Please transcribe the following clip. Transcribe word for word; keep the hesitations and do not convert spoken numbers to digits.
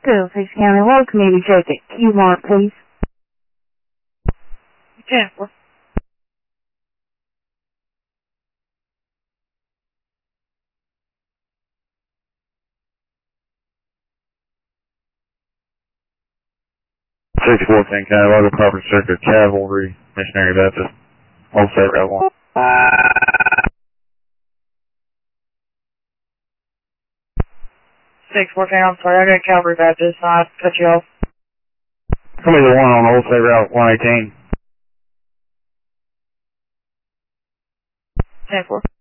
Paleface County, Low Community Ticket. Q-Mark, please. ten four. sixty-four ten County, Logan Property Circuit, Cavalry, Missionary Baptist, Old State Route one. six four ten, I'm sorry, I got Calvary Baptist, I cut you off. Come be the one on Old State Route one eighteen. ten four.